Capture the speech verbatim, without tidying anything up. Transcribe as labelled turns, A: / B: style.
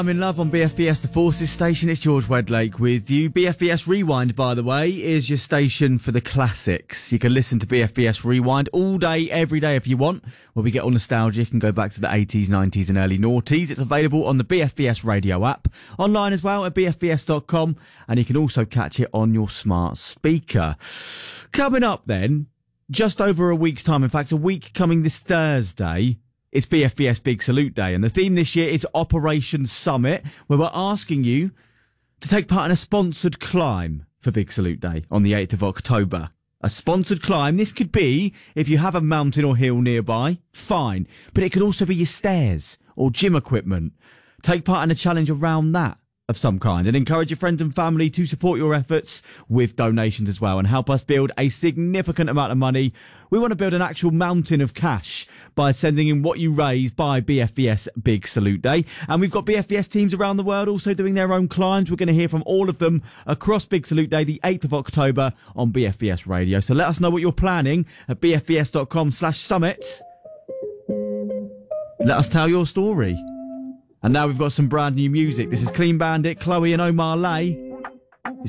A: I'm in love on B F B S, the Forces station. It's George Wedlake with you. B F B S Rewind, by the way, is your station for the classics. You can listen to B F B S Rewind all day, every day if you want, where we get all nostalgic and go back to the eighties, nineties and early noughties. It's available on the B F B S radio app, online as well at b f b s dot com, and you can also catch it on your smart speaker. Coming up then, just over a week's time, in fact, a week coming this Thursday, it's B F B S Big Salute Day, and the theme this year is Operation Summit, where we're asking you to take part in a sponsored climb for Big Salute Day on the eighth of October. A sponsored climb. This could be, if you have a mountain or hill nearby, fine, but it could also be your stairs or gym equipment. Take part in a challenge around that of some kind, and encourage your friends and family to support your efforts with donations as well and help us build a significant amount of money. We want to build an actual mountain of cash by sending in what you raise by B F B S Big Salute Day. And we've got B F B S teams around the world also doing their own climbs. We're going to hear from all of them across Big Salute Day, the eighth of October on B F B S Radio. So let us know what you're planning at b f b s dot com slash summit. Let us tell your story. And now we've got some brand new music. This is Clean Bandit, Chloe and Omar Lay.